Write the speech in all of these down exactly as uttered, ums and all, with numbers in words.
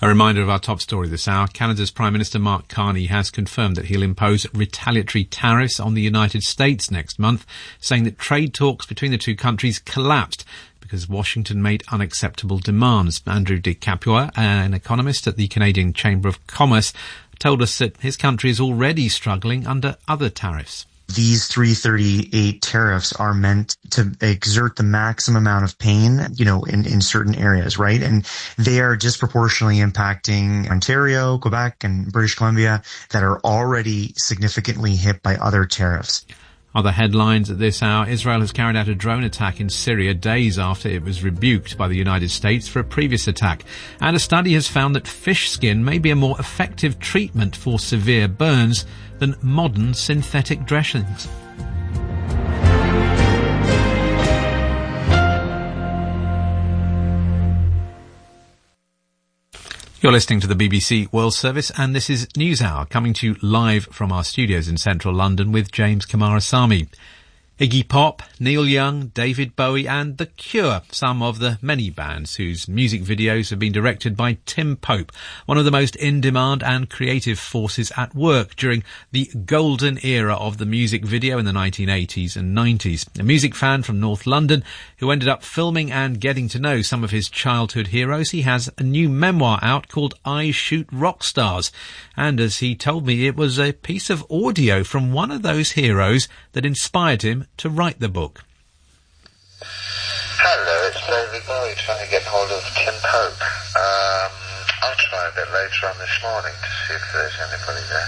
A reminder of our top story this hour. Canada's Prime Minister Mark Carney has confirmed that he'll impose retaliatory tariffs on the United States next month, saying that trade talks between the two countries collapsed because Washington made unacceptable demands. Andrew de Capuer, an economist at the Canadian Chamber of Commerce, told us that his country is already struggling under other tariffs. These three thirty-eight tariffs are meant to exert the maximum amount of pain, you know, in, in certain areas, right? And they are disproportionately impacting Ontario, Quebec, and British Columbia that are already significantly hit by other tariffs. Other headlines at this hour. Israel has carried out a drone attack in Syria days after it was rebuked by the United States for a previous attack. And a study has found that fish skin may be a more effective treatment for severe burns than modern synthetic dressings. You're listening to the B B C World Service, and this is NewsHour, coming to you live from our studios in central London with James Kamarasamy. Iggy Pop, Neil Young, David Bowie and The Cure, some of the many bands whose music videos have been directed by Tim Pope, one of the most in-demand and creative forces at work during the golden era of the music video in the nineteen eighties and nineties. A music fan from North London who ended up filming and getting to know some of his childhood heroes. He has a new memoir out called I Shoot Rock Stars, and as he told me, it was a piece of audio from one of those heroes that inspired him to write the book. Hello, it's David Bowie trying to get hold of Tim Pope. Um, I'll try a bit later on this morning to see if there's anybody there.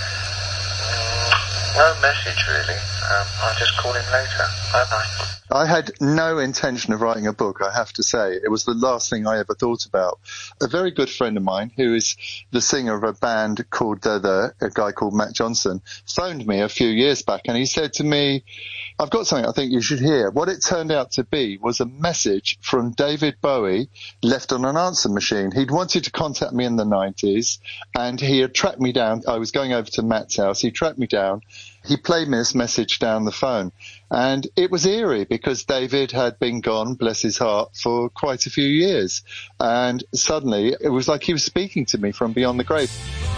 Mm, no message really. Um, I'll just call him later. Bye-bye. I had no intention of writing a book, I have to say. It was the last thing I ever thought about. A very good friend of mine, who is the singer of a band called, uh, the, a guy called Matt Johnson, phoned me a few years back and he said to me, I've got something I think you should hear. What it turned out to be was a message from David Bowie left on an answer machine. He'd wanted to contact me in the nineties and he had tracked me down. I was going over to Matt's house. He tracked me down. He played me this message down the phone. And it was eerie because David had been gone, bless his heart, for quite a few years. And suddenly it was like he was speaking to me from beyond the grave.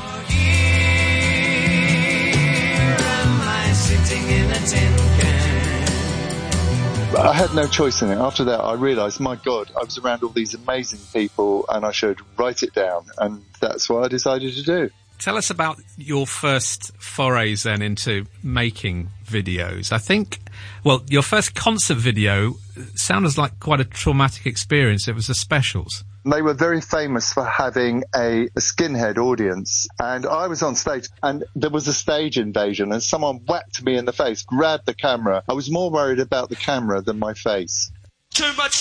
I had no choice in it. After that, I realised, my God, I was around all these amazing people and I should write it down. And that's what I decided to do. Tell us about your first forays then into making videos. I think, well, your first concert video sounded like quite a traumatic experience. It was the Specials. They were very famous for having a, a skinhead audience. And I was on stage and there was a stage invasion and someone whacked me in the face, grabbed the camera. I was more worried about the camera than my face. Too much